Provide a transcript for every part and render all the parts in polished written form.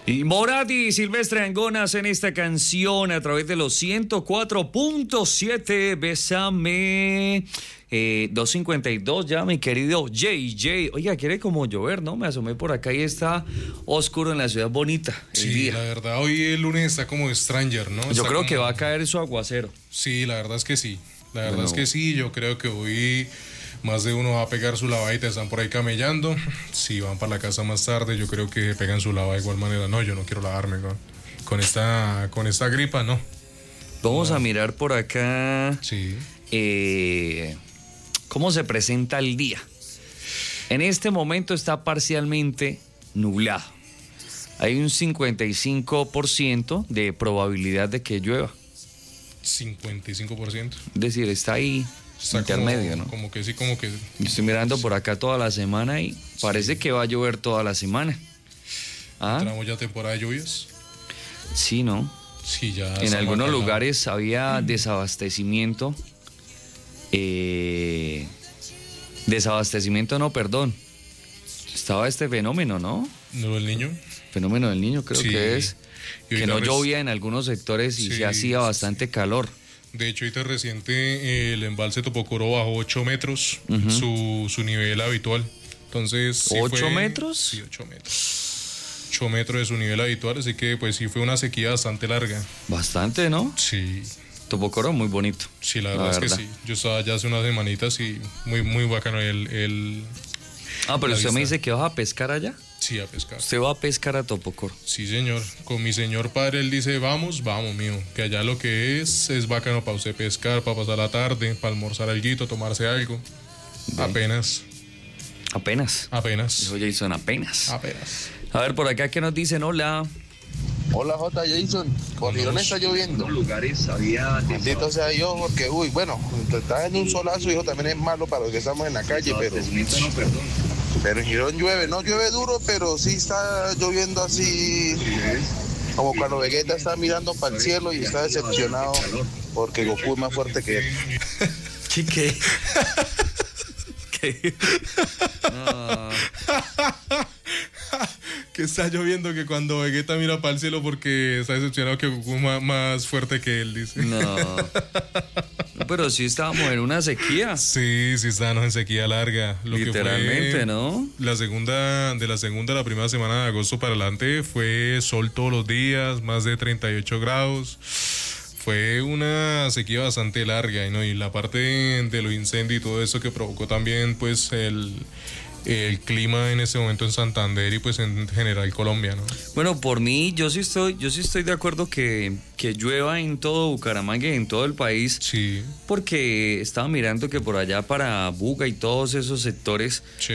Y Morat y Silvestre Angonas en esta canción a través de los 104.7. Bésame. 2:52 ya, mi querido JJ. Oiga, quiere como llover, ¿no? Me asomé por acá y está oscuro en la ciudad bonita. Sí, día. La verdad, hoy el lunes está como Stranger, ¿no? Yo creo que va a caer su aguacero. Sí, la verdad es que sí. La verdad es que sí. Yo creo que hoy más de uno va a pegar su lavadita, están por ahí camellando. Si van para la casa más tarde, yo creo que pegan su lavada de igual manera. No, yo no quiero lavarme con esta gripa, no. Vamos a mirar por acá. Sí. ¿Cómo se presenta el día? En este momento está parcialmente nublado. Hay un 55% de probabilidad de que llueva. 55%. Es decir, está ahí Está intermedio, ¿no? Como que sí, como que... Yo estoy mirando por acá toda la semana y parece que va a llover toda la semana. ¿Ah? ¿Entramos ya temporada de lluvias? Sí, ¿no? Sí, ya. En algunos lugares había desabastecimiento. Desabastecimiento, no, perdón. Estaba este fenómeno, ¿no? ¿No el niño? Fenómeno del niño, creo que es. Que no llovía en algunos sectores y se hacía bastante calor. De hecho, ahorita reciente el embalse Topocoro bajó 8 metros, su nivel habitual. Entonces, ¿8 metros? Sí, 8 metros. 8 metros de su nivel habitual, así que pues sí fue una sequía bastante larga. Bastante, ¿no? Sí. Topocoro muy bonito. Sí, la verdad es que sí. Yo estaba allá hace unas semanitas y muy, muy bacano el pero usted me dice que vas a pescar allá. Sí, a pescar. Usted va a pescar a Topocoro. Sí, señor. Con mi señor padre, él dice, vamos, mío. Que allá lo que es bacano para usted pescar, para pasar la tarde, para almorzar alguito, tomarse algo. Bien. Apenas. Dijo Jason, apenas. A ver, por acá, ¿qué nos dicen? Hola. Hola, J. Jason. Por Girón está lloviendo. Lugares había... Bendito sea Dios, porque, está en un solazo, hijo, también es malo para los que estamos en la calle, pero en Girón llueve, no llueve duro, pero sí está lloviendo así, como cuando Vegeta está mirando para el cielo y está decepcionado porque Goku es más fuerte que él. ¿Qué? Que está lloviendo, que cuando Vegeta mira para el cielo porque está decepcionado que Goku es más fuerte que él, dice. No, pero sí estábamos en una sequía. Sí, estábamos en sequía larga. Literalmente, que fue ¿no? La primera semana de agosto para adelante fue sol todos los días, más de 38 grados. Fue una sequía bastante larga, ¿no? Y la parte de los incendios y todo eso que provocó también, pues, el clima en este momento en Santander y pues en general Colombia, ¿no? Bueno, por mí, yo sí estoy de acuerdo que llueva en todo Bucaramanga y en todo el país. Sí. Porque estaba mirando que por allá para Buga y todos esos sectores, sí.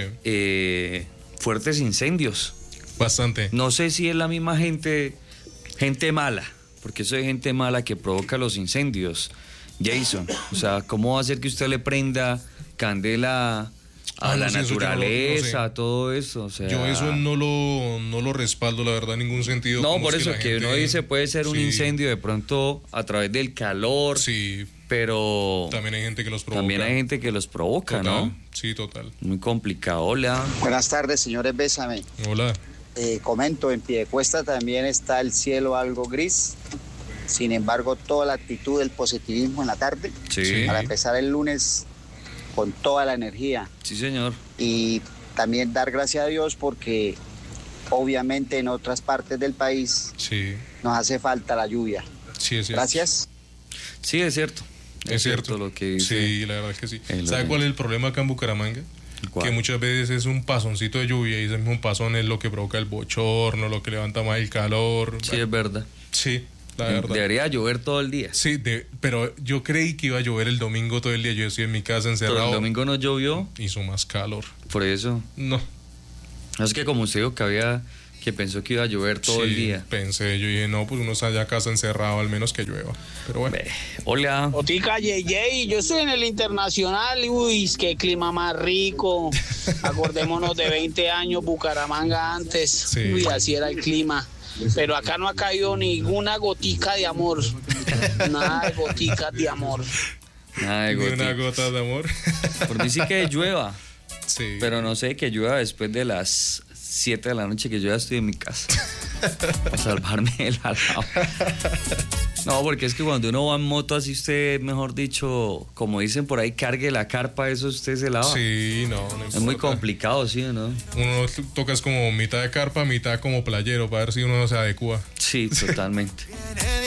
Fuertes incendios. Bastante. No sé si es la misma gente mala, porque eso es gente mala que provoca los incendios, Jason. O sea, ¿cómo va a ser que usted le prenda candela a la naturaleza, a todo eso? O sea, yo eso no lo respaldo, la verdad, en ningún sentido. No, por eso que uno dice puede ser un incendio de pronto a través del calor. Sí. Pero también hay gente que los provoca. Total, ¿no? Sí, total. Muy complicado. Hola. Buenas tardes, señores, bésame. Hola. Comento, en Piedecuesta también está el cielo algo gris. Sin embargo, toda la actitud del positivismo en la tarde. Sí. Para empezar el lunes con toda la energía. Sí, señor. Y también dar gracias a Dios porque obviamente en otras partes del país nos hace falta la lluvia. Sí, es cierto. Gracias. Sí, es cierto. Es cierto lo que dice. Sí, la verdad es que sí. ¿Sabe cuál es el problema acá en Bucaramanga? ¿Cuál? Que muchas veces es un pasoncito de lluvia y ese mismo pasón es lo que provoca el bochorno, lo que levanta más el calor. Sí, es verdad. Sí, la verdad. Debería llover todo el día. Sí, pero yo creí que iba a llover el domingo todo el día. Yo estoy en mi casa encerrado. Pero el domingo no llovió. Hizo más calor. Por eso. No. Es que como usted dijo que pensó que iba a llover todo el día. Pensé, yo dije, no, pues uno está allá a casa encerrado, al menos que llueva. Pero bueno. Hola. Otica JJ, yo estoy en el Internacional. Uy, qué clima más rico. Acordémonos de 20 años, Bucaramanga antes. Sí. Uy, así era el clima. Pero acá no ha caído ninguna gotica de amor. Nada de goticas de amor. Nada de Ni una gota de amor. Por mí sí que llueva. Sí. Pero no sé, que llueva después de las 7 de la noche, que yo ya estoy en mi casa. para salvarme del alado. No, porque es que cuando uno va en moto así usted, mejor dicho, como dicen por ahí, cargue la carpa, eso usted se lava. Sí, no es muy complicado, ¿sí o no? Uno toca es como mitad de carpa, mitad como playero, para ver si uno se adecua. Sí, totalmente.